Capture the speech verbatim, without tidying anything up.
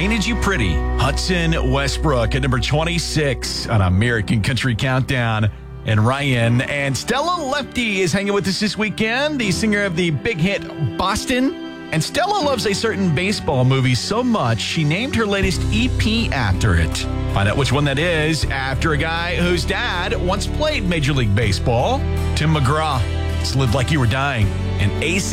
Painted You Pretty. Hudson Westbrook at number twenty-six on American Country Countdown. And Ryan and Stella Lefty is hanging with us this weekend, the singer of the big hit Boston. And Stella loves a certain baseball movie so much, she named her latest E P after it. Find out which one that is after a guy whose dad once played Major League Baseball, Tim McGraw. It's Live Like You Were Dying. And A C